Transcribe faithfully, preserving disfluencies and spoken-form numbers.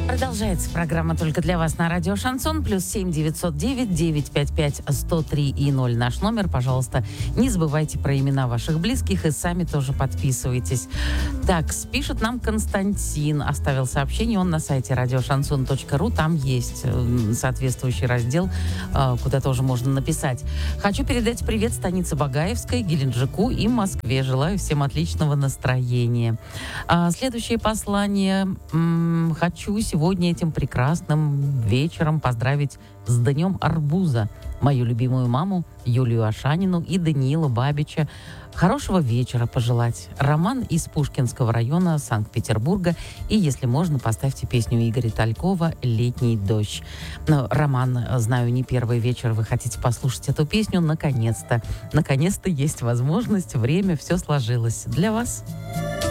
Продолжается программа «Только для вас» на радио «Шансон». Плюс семь девятьсот девять девятьсот пятьдесят пять сто три и ноль наш номер. Пожалуйста, не забывайте про имена ваших близких и сами тоже подписывайтесь. Так, пишет нам Константин. Оставил сообщение. Он на сайте радио шансон точка ру. Там есть соответствующий раздел, куда тоже можно написать. Хочу передать привет станице Багаевской, Геленджику и Москве. Желаю всем отличного настроения. Следующее послание. Хочу сегодня этим прекрасным вечером поздравить с Днем Арбуза мою любимую маму Юлию Ашанину и Даниила Бабича. Хорошего вечера пожелать. Роман из Пушкинского района Санкт-Петербурга. И, если можно, поставьте песню Игоря Талькова «Летний дождь». Но, Роман, знаю, не первый вечер вы хотите послушать эту песню. Наконец-то. Наконец-то есть возможность, время, все сложилось. Для вас.